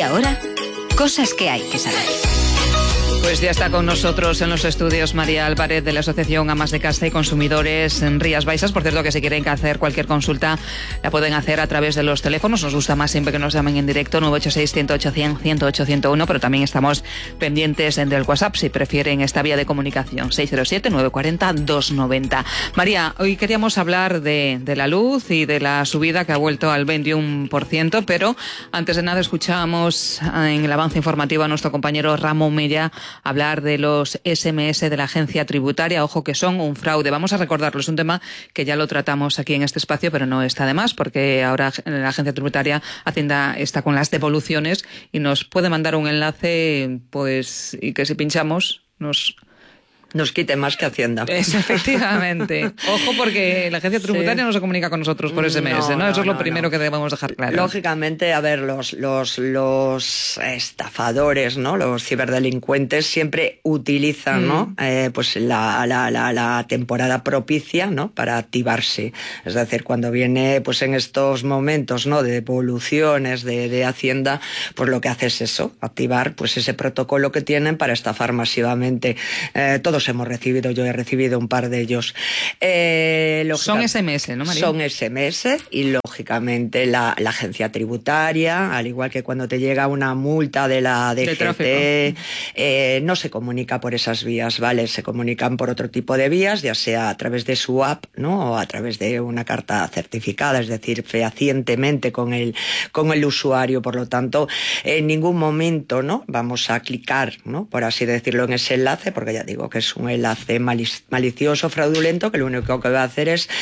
ahora, cosas que hay que saber. Pues ya está con nosotros en los estudios María Álvarez de la Asociación Amas de Casa y Consumidores en Rías Baixas. Por cierto, que si quieren hacer cualquier consulta la pueden hacer a través de los teléfonos. Nos gusta más siempre que nos llamen en directo, 986-108-100, 108-101, pero también estamos pendientes del WhatsApp si prefieren esta vía de comunicación, 607-940-290. María, hoy queríamos hablar de la luz y de la subida que ha vuelto al 21%, pero antes de nada escuchábamos en el avance informativo a nuestro compañero Ramón Mella hablar de los SMS de la agencia tributaria. Ojo que son un fraude. Vamos a recordarlo. Es un tema que ya lo tratamos aquí en este espacio, pero no está de más, porque ahora la agencia tributaria Hacienda está con las devoluciones y nos puede mandar un enlace, pues, y que si pinchamos nos quite más que Hacienda. Efectivamente. Ojo, porque la agencia tributaria no se comunica con nosotros por SMS, ¿no? Eso es lo primero que debemos dejar claro. Lógicamente, a ver, los estafadores, ¿no? Los ciberdelincuentes siempre utilizan, ¿no? Pues la temporada propicia, ¿no? Para activarse. Es decir, cuando viene, pues en estos momentos, ¿no? De devoluciones de Hacienda, pues lo que hace es eso, activar, pues ese protocolo que tienen para estafar masivamente. Todos hemos recibido, yo he recibido un par de ellos. Son SMS, ¿no, María? Son SMS y, lógicamente, la agencia tributaria, al igual que cuando te llega una multa de la DGT, no se comunica por esas vías, ¿vale? Se comunican por otro tipo de vías, ya sea a través de su app, ¿no? O a través de una carta certificada, es decir, fehacientemente con el usuario. Por lo tanto, en ningún momento, ¿no? Vamos a clicar, ¿no? Por así decirlo, en ese enlace, porque ya digo que es un enlace malicioso, fraudulento, que lo único que va a hacer es,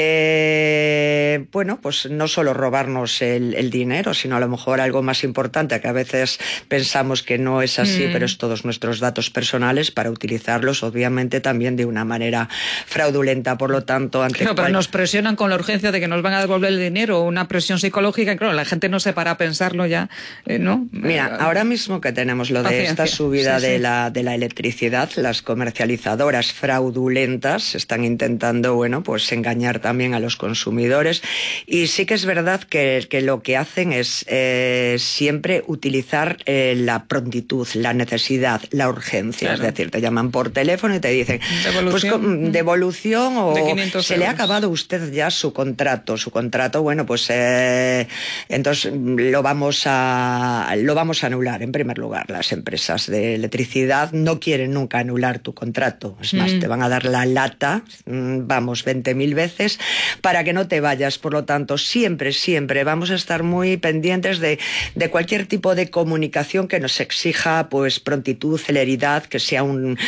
bueno, pues no solo robarnos el dinero, sino a lo mejor algo más importante, que a veces pensamos que no es así, pero es todos nuestros datos personales para utilizarlos, obviamente, también de una manera fraudulenta. Por lo tanto, pero nos presionan con la urgencia de que nos van a devolver el dinero, una presión psicológica, y claro, la gente no se para a pensarlo ya, ¿no? Mira, ahora mismo que tenemos lo de esta subida de la electricidad, las comercializadoras fraudulentas están intentando, bueno, pues engañar también a los consumidores, y sí que es verdad que lo que hacen es siempre utilizar la prontitud, la necesidad, la urgencia. Claro. Es decir, te llaman por teléfono y te dicen devolución o se le ha acabado a usted ya su contrato, bueno, pues entonces lo vamos a anular. En primer lugar, las empresas de electricidad no quieren nunca anular tu contrato. Es más, te van a dar la lata, 20.000 veces, para que no te vayas. Por lo tanto, siempre vamos a estar muy pendientes de cualquier tipo de comunicación que nos exija, pues, prontitud, celeridad, que sea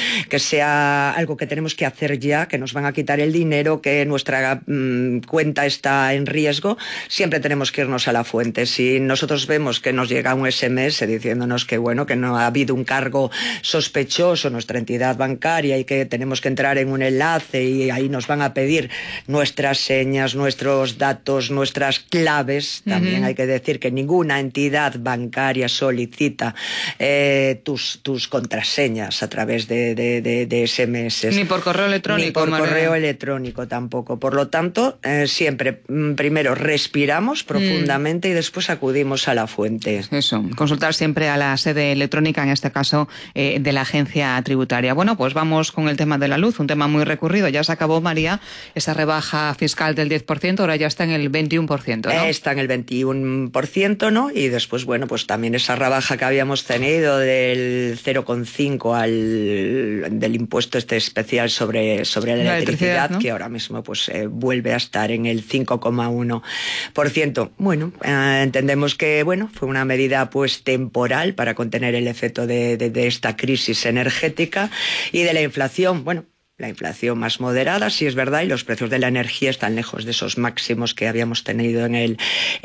algo que tenemos que hacer ya, que nos van a quitar el dinero, que nuestra cuenta está en riesgo. Siempre tenemos que irnos a la fuente. Si nosotros vemos que nos llega un SMS diciéndonos que, bueno, que no ha habido un cargo sospechoso en nuestra entidad bancaria y que tenemos que entrar en un enlace y ahí nos van a pedir nuestras señas, nuestros datos, nuestras claves. También hay que decir que ninguna entidad bancaria solicita tus contraseñas a través de SMS. Ni por correo electrónico. Ni por correo electrónico tampoco. Por lo tanto, siempre primero respiramos profundamente y después acudimos a la fuente. Eso, consultar siempre a la sede electrónica, en este caso de la agencia tributaria. Bueno, pues vamos con el tema de la luz, un tema muy recurrido. Ya se acabó, María, esa rebaja fiscal del 10%, ahora ya está en el 21%, ¿no? Está en el 21%, ¿no? Y después, bueno, pues también esa rebaja que habíamos tenido del 0,5 del impuesto especial sobre la electricidad, ¿no? Que ahora mismo pues vuelve a estar en el 5,1%. Bueno, entendemos que, bueno, fue una medida pues temporal para contener el efecto de esta crisis energética y de la inflación. Bueno, la inflación más moderada, sí es verdad, y los precios de la energía están lejos de esos máximos que habíamos tenido en el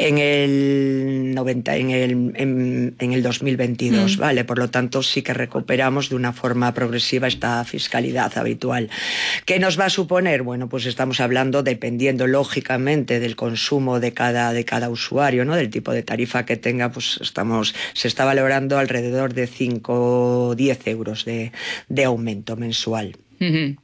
2022, ¿vale? Por lo tanto, sí que recuperamos de una forma progresiva esta fiscalidad habitual. ¿Qué nos va a suponer? Bueno, pues estamos hablando, dependiendo lógicamente del consumo de cada usuario, ¿no? Del tipo de tarifa que tenga, pues se está valorando alrededor de 5 o 10 euros de aumento mensual.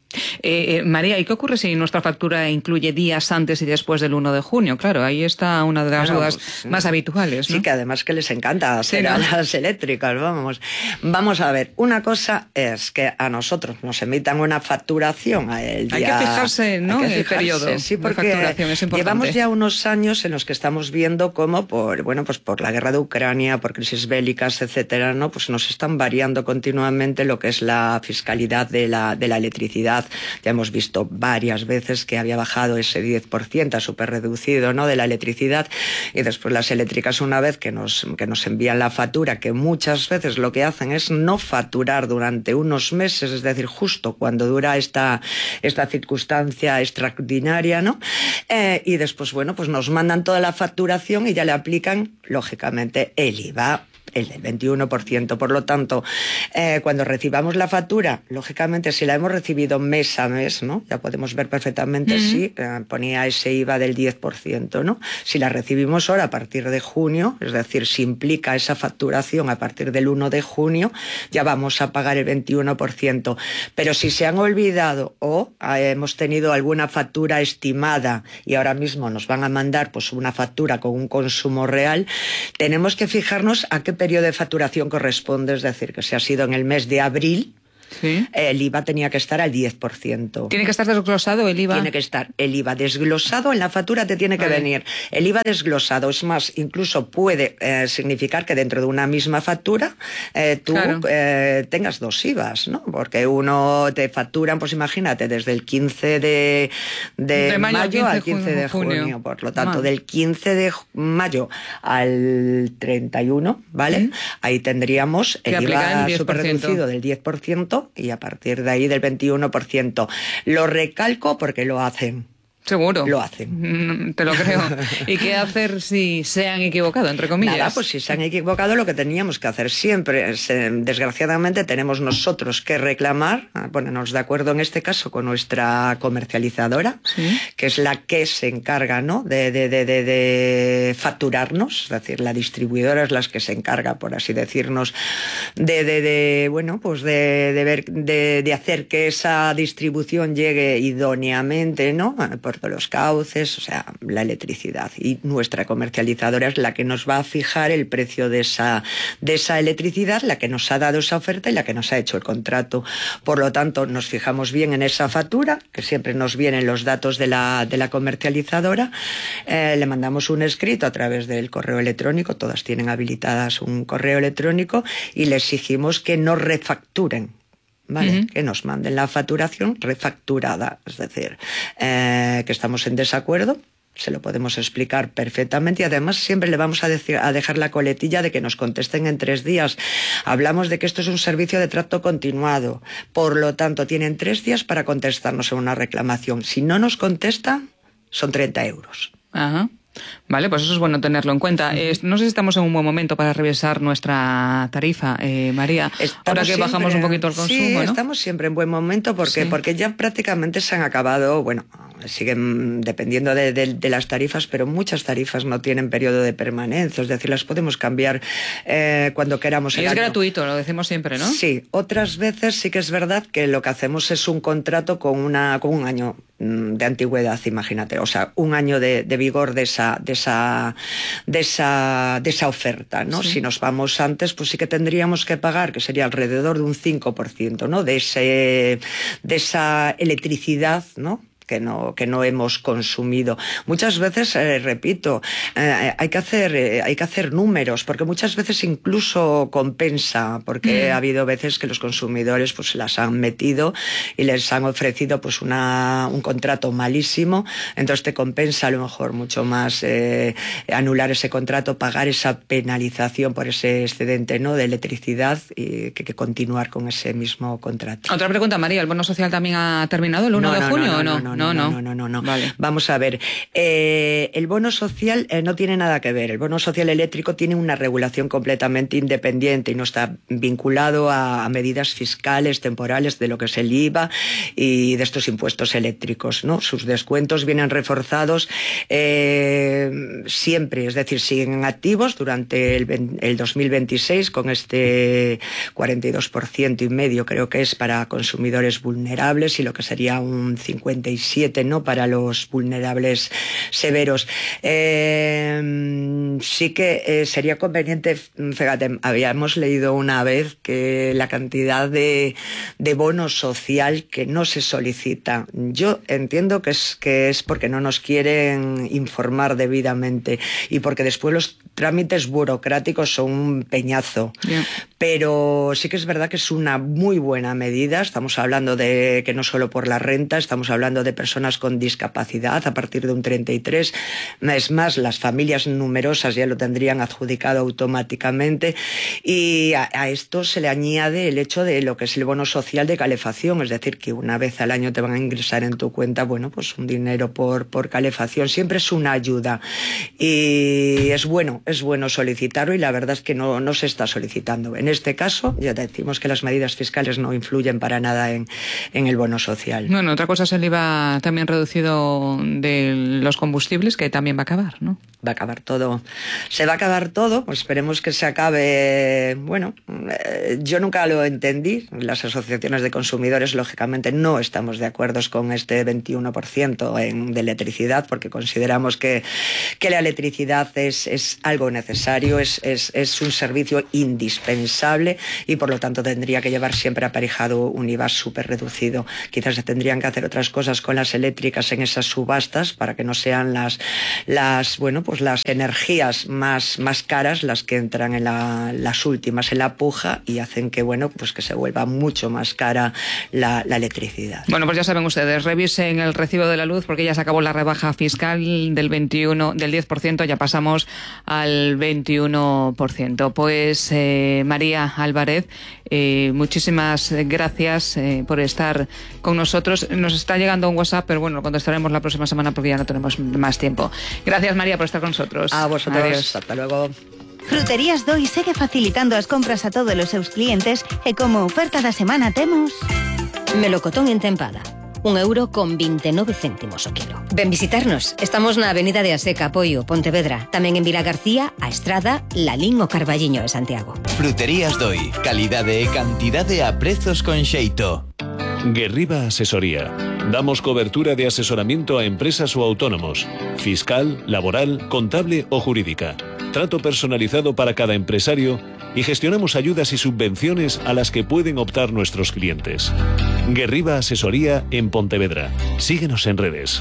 María, ¿y qué ocurre si nuestra factura incluye días antes y después del 1 de junio? Claro, ahí está una de las dudas más habituales, ¿no? Sí, que además que les encanta hacer a las eléctricas, vamos. Vamos a ver, una cosa es que a nosotros nos emitan una facturación el día... Hay que fijarse, ¿no?, en el periodo sí, porque de facturación, es importante. Llevamos ya unos años en los que estamos viendo cómo por la guerra de Ucrania, por crisis bélicas, etcétera, ¿no?, pues nos están variando continuamente lo que es la fiscalidad de la electricidad. Ya hemos visto varias veces que había bajado ese 10% súper reducido, ¿no?, de la electricidad, y después las eléctricas, una vez que nos envían la factura, que muchas veces lo que hacen es no facturar durante unos meses, es decir, justo cuando dura esta circunstancia extraordinaria, ¿no? Y después, pues nos mandan toda la facturación y ya le aplican, lógicamente, el IVA, el del 21%. Por lo tanto, cuando recibamos la factura, lógicamente, si la hemos recibido mes a mes, ¿no?, ya podemos ver perfectamente si ponía ese IVA del 10%, ¿no? Si la recibimos ahora a partir de junio, es decir, si implica esa facturación a partir del 1 de junio, ya vamos a pagar el 21%. Pero si se han olvidado o hemos tenido alguna factura estimada y ahora mismo nos van a mandar pues una factura con un consumo real, tenemos que fijarnos a qué periodo de facturación corresponde, es decir, que si ha sido en el mes de abril, sí, el IVA tenía que estar al 10%. ¿Tiene que estar desglosado el IVA? Tiene que estar el IVA desglosado, en la factura te tiene que venir el IVA desglosado. Es más, incluso puede significar que dentro de una misma factura tú tengas dos IVAs, ¿no? Porque uno te facturan, pues imagínate, desde el 15 de mayo al 15 de junio. Por lo tanto, del 15 de mayo al 31, ¿vale? Ahí tendríamos el IVA súper reducido del 10%, y a partir de ahí del 21%. Lo recalco porque lo hacen. Seguro. Lo hacen. Te lo creo. ¿Y qué hacer si se han equivocado, entre comillas? Nada, pues si se han equivocado, lo que teníamos que hacer siempre es, desgraciadamente, tenemos nosotros que reclamar, ponernos de acuerdo en este caso con nuestra comercializadora, ¿sí?, que es la que se encarga, ¿no?, de facturarnos, es decir, la distribuidora es la que se encarga, por así decirnos, de hacer que esa distribución llegue idóneamente, ¿no?, por todos los cauces, o sea, la electricidad. Y nuestra comercializadora es la que nos va a fijar el precio de esa electricidad, la que nos ha dado esa oferta y la que nos ha hecho el contrato. Por lo tanto, nos fijamos bien en esa factura, que siempre nos vienen los datos de la comercializadora, le mandamos un escrito a través del correo electrónico, todas tienen habilitadas un correo electrónico, y le exigimos que nos refacturen. ¿Vale? Que nos manden la facturación refacturada, es decir, que estamos en desacuerdo, se lo podemos explicar perfectamente, y además siempre le vamos a dejar la coletilla de que nos contesten en 3 días. Hablamos de que esto es un servicio de trato continuado, por lo tanto tienen 3 días para contestarnos en una reclamación. Si no nos contestan, son 30 euros. Ajá. Vale, pues eso es bueno tenerlo en cuenta. No sé si estamos en un buen momento para revisar nuestra tarifa, María. Ahora que bajamos un poquito el consumo, sí, ¿no? Estamos siempre en buen momento porque ya prácticamente se han acabado, siguen dependiendo de las tarifas, pero muchas tarifas no tienen periodo de permanencia, es decir, las podemos cambiar cuando queramos. Y es gratuito, lo decimos siempre, ¿no? Sí, otras veces sí que es verdad que lo que hacemos es un contrato con un año de antigüedad, imagínate, o sea, un año de vigor de esa oferta, ¿no? Sí. Si nos vamos antes, pues sí que tendríamos que pagar, que sería alrededor de un 5%, ¿no?, de esa electricidad, ¿no?, que no hemos consumido. Muchas veces, repito, hay que hacer números, porque muchas veces incluso compensa, porque ha habido veces que los consumidores pues se las han metido y les han ofrecido pues un contrato malísimo, entonces te compensa a lo mejor mucho más anular ese contrato, pagar esa penalización por ese excedente, ¿no?, de electricidad, y que continuar con ese mismo contrato. Otra pregunta, María, ¿el bono social también ha terminado el 1 de junio o no? Vale. Vamos a ver, el bono social no tiene nada que ver. El bono social eléctrico tiene una regulación completamente independiente y no está vinculado a medidas fiscales temporales de lo que es el IVA y de estos impuestos eléctricos, ¿no? Sus descuentos vienen reforzados siempre, es decir, siguen activos durante el 2026 con este 42,5% creo que es para consumidores vulnerables y lo que sería un 57%, ¿no?, para los vulnerables severos. Sí que sería conveniente, fíjate, habíamos leído una vez que la cantidad de bono social que no se solicita, yo entiendo que es porque no nos quieren informar debidamente y porque después los trámites burocráticos son un peñazo. Yeah. Pero sí que es verdad que es una muy buena medida. Estamos hablando de que no solo por la renta, estamos hablando de personas con discapacidad a partir de un 33. Es más, las familias numerosas ya lo tendrían adjudicado automáticamente. Y a esto se le añade el hecho de lo que es el bono social de calefacción, es decir, que una vez al año te van a ingresar en tu cuenta, bueno, pues un dinero por calefacción. Siempre es una ayuda y es bueno solicitarlo y la verdad es que no se está solicitando. En este caso, ya decimos que las medidas fiscales no influyen para nada en el bono social. Bueno, otra cosa es el IVA también reducido de los combustibles, que también va a acabar, ¿no? Va a acabar todo. Se va a acabar todo, pues esperemos que se acabe. Bueno, yo nunca lo entendí. Las asociaciones de consumidores, lógicamente, no estamos de acuerdo con este 21% de electricidad, porque consideramos que la electricidad es algo necesario, es un servicio indispensable y por lo tanto tendría que llevar siempre aparejado un IVA súper reducido. Quizás se tendrían que hacer otras cosas con las eléctricas en esas subastas para que no sean las energías más caras las que entran en las últimas en la puja y hacen que que se vuelva mucho más cara la electricidad. Bueno, pues ya saben ustedes, revisen el recibo de la luz porque ya se acabó la rebaja fiscal del 10%, ya pasamos al 21%. Pues María Álvarez, muchísimas gracias por estar con nosotros. Nos está llegando un WhatsApp, pero bueno, lo contestaremos la próxima semana porque ya no tenemos más tiempo. Gracias, María, por estar con nosotros. A vosotros. Adiós. Hasta luego. Fruterías Doi segue facilitando as compras a todos os seus clientes e como oferta da semana temos melocotón en tempada, €1,29 o kilo. Ven visitarnos. Estamos na Avenida de Aseca, Poio, Pontevedra. Tamén en Vilagarcía, A Estrada, Lalín o Carballiño de Santiago. Fruterías Doi. Calidade e cantidade a prezos con xeito. Guerriba Asesoría. Damos cobertura de asesoramiento a empresas o autónomos, fiscal, laboral, contable o jurídica. Trato personalizado para cada empresario y gestionamos ayudas y subvenciones a las que pueden optar nuestros clientes. Guerriba Asesoría en Pontevedra. Síguenos en redes.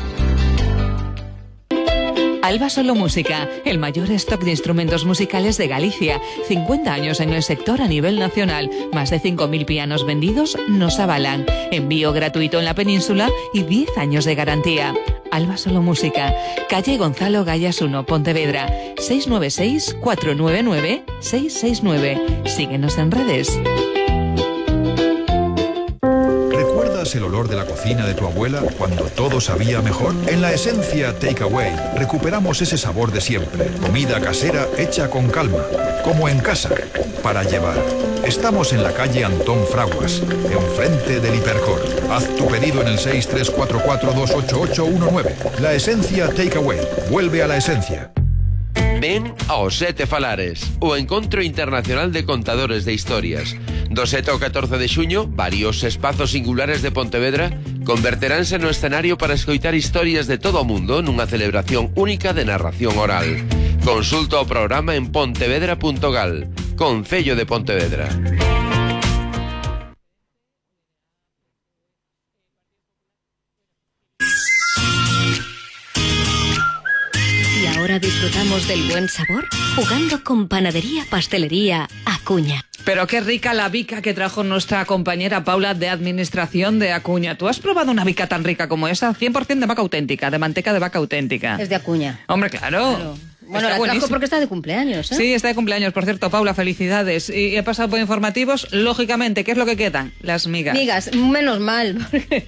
Alba Solo Música, el mayor stock de instrumentos musicales de Galicia. 50 años en el sector a nivel nacional. Más de 5.000 pianos vendidos nos avalan. Envío gratuito en la península y 10 años de garantía. Alba Solo Música, calle Gonzalo Gallas 1, Pontevedra, 696-499-669. Síguenos en redes. El olor de la cocina de tu abuela cuando todo sabía mejor? En La Esencia Takeaway recuperamos ese sabor de siempre. Comida casera hecha con calma, como en casa, para llevar. Estamos en la calle Antón Fraguas, enfrente del Hipercor. Haz tu pedido en el 634428819. La Esencia Takeaway. Vuelve a la esencia. Ven aos Sete Falares, o Encontro Internacional de Contadores de Historias. Do 7 ao 14 de xuño, varios espazos singulares de Pontevedra converteránse no escenario para escoitar historias de todo o mundo nunha celebración única de narración oral. Consulta o programa en pontevedra.gal. Concello de Pontevedra. Ahora disfrutamos del buen sabor jugando con Panadería Pastelería Acuña. Pero qué rica la bica que trajo nuestra compañera Paula de Administración de Acuña. ¿Tú has probado una bica tan rica como esa? 100% de vaca auténtica, de manteca de vaca auténtica. Es de Acuña. Hombre, claro. Bueno, la trajo porque está de cumpleaños, ¿eh? Sí, está de cumpleaños, por cierto, Paula, felicidades. Y he pasado por informativos, lógicamente, ¿qué es lo que quedan? Las migas. Migas, menos mal.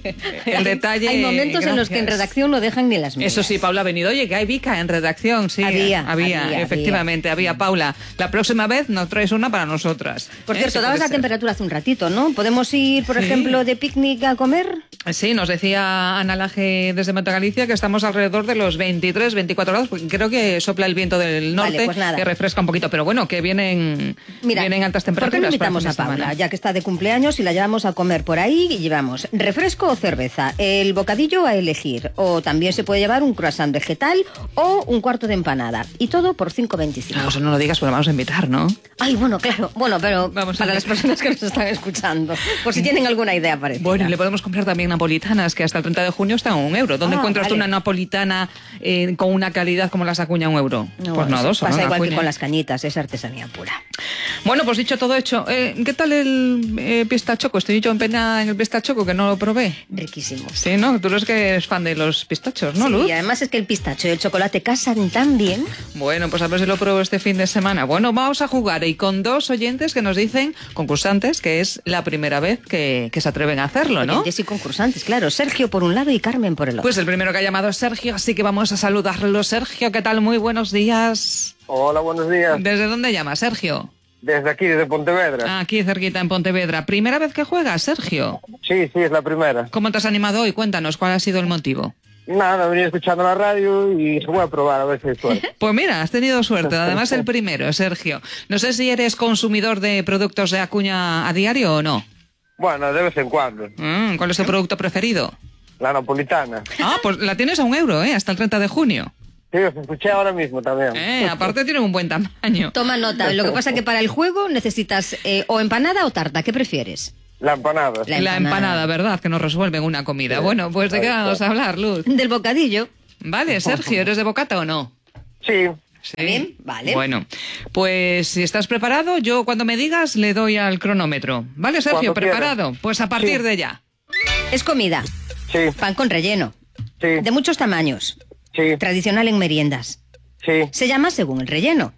El detalle... Hay momentos en los que en redacción no dejan ni las migas. Eso sí, Paula ha venido. Oye, que hay bica en redacción, sí. Había, efectivamente, había. Paula, la próxima vez nos traes una para nosotras. Por cierto, dabas la temperatura hace un ratito, ¿no? ¿Podemos ir, por ejemplo, de picnic a comer? Sí, nos decía Ana Laje desde Mata Galicia que estamos alrededor de los 23, 24 grados, porque creo que sopla el viento del norte, pues nada, que refresca un poquito, pero bueno, que vienen altas temperaturas. ¿Por qué no invitamos a Paula, ya que está de cumpleaños, y la llevamos a comer por ahí y llevamos refresco o cerveza, el bocadillo a elegir, o también se puede llevar un croissant vegetal o un cuarto de empanada, y todo por 5,25? No, eso no lo digas, porque vamos a invitar, ¿no? Ay, bueno, claro, pero para las personas que nos están escuchando, por si tienen alguna idea parecida. Bueno, le podemos comprar también napolitanas, que hasta el 30 de junio están a €1. ¿Dónde encuentras tú una napolitana con una calidad como las Acuña a €1? No, pues nada, pasa igual que con las cañitas, es artesanía pura. Bueno, pues dicho todo hecho, ¿qué tal el pistachoco? Estoy yo empeñada en el pistachoco, que no lo probé. Riquísimo. Sí, ¿no? Tú eres que eres fan de los pistachos, ¿no, Luz? Sí, además es que el pistacho y el chocolate casan tan bien. Bueno, pues a ver si lo pruebo este fin de semana. Bueno, vamos a jugar y con 2 oyentes que nos dicen, concursantes, que es la primera vez que se atreven a hacerlo, ¿no? Oyentes y concursantes, claro. Sergio por un lado y Carmen por el otro. Pues el primero que ha llamado es Sergio, así que vamos a saludarlo. Sergio, ¿qué tal? Muy buenos días. Hola, buenos días. ¿Desde dónde llamas, Sergio? Desde aquí, desde Pontevedra. Aquí, cerquita, en Pontevedra. ¿Primera vez que juegas, Sergio? Sí, es la primera. ¿Cómo te has animado hoy? Cuéntanos, ¿cuál ha sido el motivo? Nada, venía escuchando la radio y voy a probar a ver si hay suerte. Pues mira, has tenido suerte. Además, el primero, Sergio. No sé si eres consumidor de productos de Acuña a diario o no. Bueno, de vez en cuando. ¿Cuál es tu producto preferido? La napolitana. Ah, pues la tienes a €1, hasta el 30 de junio. Sí, os escuché ahora mismo también. Aparte tiene un buen tamaño. Toma nota. Lo que pasa es que para el juego necesitas o empanada o tarta. ¿Qué prefieres? La empanada. La empanada, ¿verdad? Que nos resuelven una comida. Sí. Bueno, pues ¿de qué vamos a hablar, Luz? Del bocadillo. Vale, Sergio, ¿eres de bocata o no? Sí. ¿Sí? Bien, vale. Bueno, pues si estás preparado, yo cuando me digas le doy al cronómetro. ¿Vale, Sergio? ¿Preparado? Quieras. Pues a partir de ya. Es comida. Sí. Pan con relleno. Sí. De muchos tamaños. Sí. Tradicional en meriendas. Sí. Se llama según el relleno.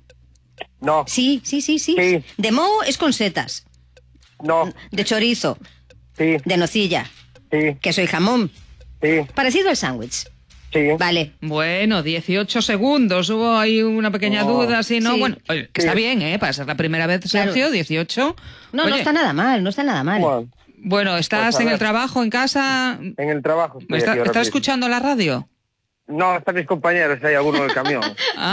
No. Sí. De moho es con setas. No. De chorizo. Sí. De nocilla. Sí. Queso y jamón. Sí. Parecido al sándwich. Sí. Vale. Bueno, 18 segundos. Hubo ahí una pequeña duda, así, ¿no? Sí. Bueno, oye, que está bien, Para ser la primera vez, Sergio, claro. 18. No, oye, no está nada mal, Bueno, ¿estás en el trabajo, en casa? En el trabajo. ¿Estás escuchando la radio? No, están mis compañeros, hay alguno del camión.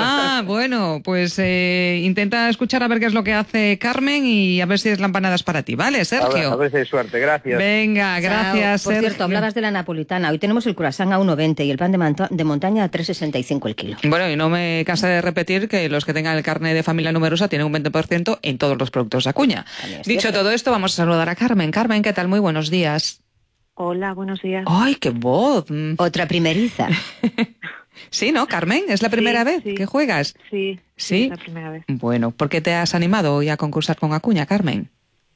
Bueno, pues intenta escuchar a ver qué es lo que hace Carmen y a ver si es la empanada es para ti, ¿vale, Sergio? A ver si hay suerte, gracias. Venga, gracias, Por Sergio. cierto, hablabas de la napolitana. Hoy tenemos el croissant a 1,20 y el pan de montaña a 3,65 el kilo. Bueno, y no me cansa de repetir que los que tengan el carnet de familia numerosa tienen un 20% en todos los productos de Acuña. Dicho todo esto, vamos a saludar a Carmen. Carmen, ¿qué tal? Muy buenos días. Hola, buenos días. ¡Ay, qué voz! Otra primeriza. Sí, ¿no, Carmen? ¿Es la primera vez que juegas? Sí, es la primera vez. Bueno, ¿por qué te has animado hoy a concursar con Acuña, Carmen?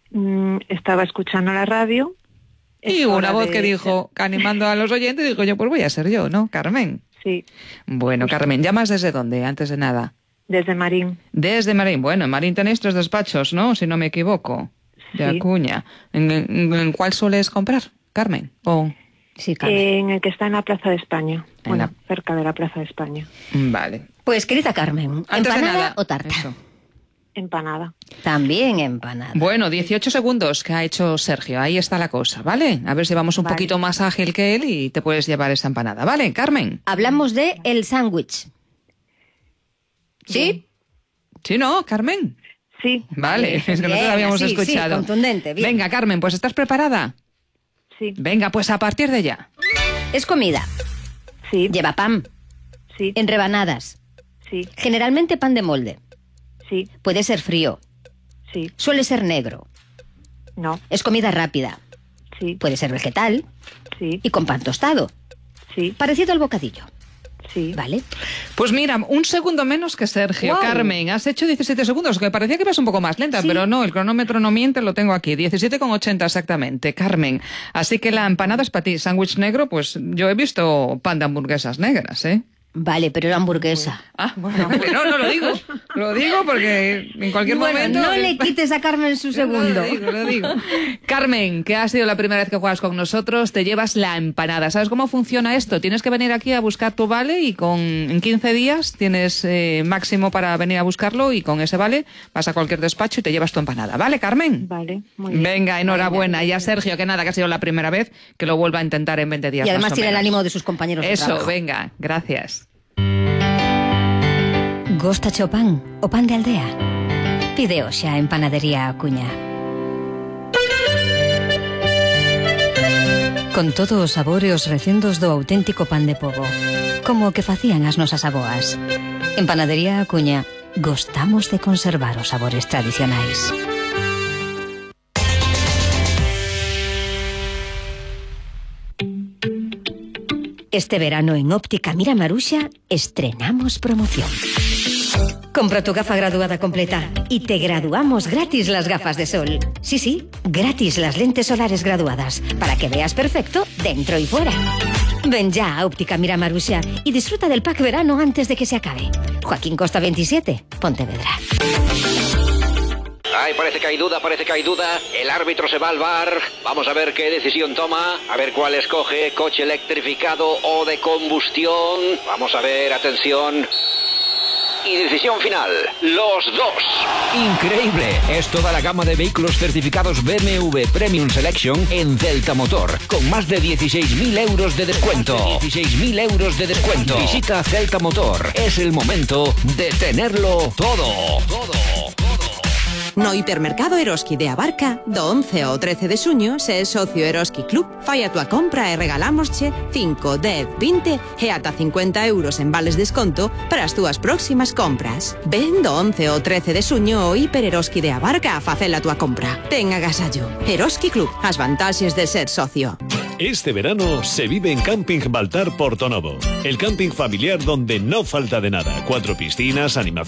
Estaba escuchando la radio. Y una voz que dijo, animando a los oyentes, digo yo, pues voy a ser yo, ¿no, Carmen? Sí. Bueno, Carmen, ¿llamas desde dónde, antes de nada? Desde Marín. Desde Marín. Bueno, en Marín tenéis 3 despachos, ¿no? Si no me equivoco. De Acuña. ¿En cuál sueles comprar, Carmen? Sí, Carmen. En el que está en la Plaza de España. Cerca de la Plaza de España. Vale. Pues, querida Carmen, antes ¿empanada de nada, o tarta? Eso. Empanada. También empanada. Bueno, 18 segundos que ha hecho Sergio. Ahí está la cosa, ¿vale? A ver si vamos un poquito más ágil que él y te puedes llevar esa empanada. ¿Vale, Carmen? Hablamos de el sándwich. ¿Sí? ¿Sí, no, Carmen? Sí. Vale, es que no te lo habíamos escuchado. Sí, contundente, bien. Venga, Carmen, pues ¿estás preparada? Sí. Venga, pues a partir de ya. Es comida. Sí. Lleva pan. Sí. En rebanadas. Sí. Generalmente pan de molde. Sí. Puede ser frío. Sí. Suele ser negro. No. Es comida rápida. Sí. Puede ser vegetal. Sí. Y con pan tostado. Sí. Parecido al bocadillo. Sí. ¿Vale? Pues mira, un segundo menos que Sergio. Wow. Carmen, has hecho 17 segundos, que parecía que ibas un poco más lenta, pero no, el cronómetro no miente, lo tengo aquí. 17,80 exactamente, Carmen. Así que la empanada es para ti. Sándwich negro, pues yo he visto pan de hamburguesas negras, ¿eh? Vale, pero era hamburguesa. Bueno, no lo digo. Lo digo porque en cualquier momento... No le quites a Carmen su segundo. Lo digo. Carmen, que ha sido la primera vez que juegas con nosotros, te llevas la empanada. ¿Sabes cómo funciona esto? Tienes que venir aquí a buscar tu vale y en 15 días tienes máximo para venir a buscarlo y con ese vale vas a cualquier despacho y te llevas tu empanada. ¿Vale, Carmen? Vale, muy bien. Venga, enhorabuena. Y a Sergio, que nada, que ha sido la primera vez, que lo vuelva a intentar en 20 días. Y además más o tiene el menos. ánimo de sus compañeros de trabajo. Eso, venga, gracias. Gostache o pan de aldea? Pide xa en Panadería Acuña. Con todos os sabores recendos do auténtico pan de pobo, como o que facían as nosas aboas. En Panadería Acuña gostamos de conservar os sabores tradicionais. Este verano en Óptica Mira Maruxa estrenamos promoción. Compra tu gafa graduada completa y te graduamos gratis las gafas de sol. Sí, gratis las lentes solares graduadas para que veas perfecto dentro y fuera. Ven ya a Óptica Mira Maruxa y disfruta del pack verano antes de que se acabe. Joaquín Costa 27, Pontevedra. Ay, parece que hay duda. El árbitro se va al VAR. Vamos a ver qué decisión toma. A ver cuál escoge. Coche electrificado o de combustión. Vamos a ver, atención. Y decisión final, los dos. Increíble, es toda la gama de vehículos certificados BMW Premium Selection en Celta Motor, con más de 16.000 euros de descuento. 16.000 euros de descuento. Visita Celta Motor, es el momento de tenerlo todo. No hipermercado Eroski de Abarca, do 11 ao 13 de xuño, se é socio Eroski Club, fai a tua compra e regalámosche 5, 10, 20 e ata 50 euros en vales desconto para as túas próximas compras. Ven do 11 ao 13 de xuño ao Hiper Eroski de Abarca a facer a tua compra. Ten agasallo. Eroski Club, as vantaxes de ser socio. Este verano se vive en Camping Baltar Portonovo, el camping familiar donde no falta de nada. 4 piscinas, animación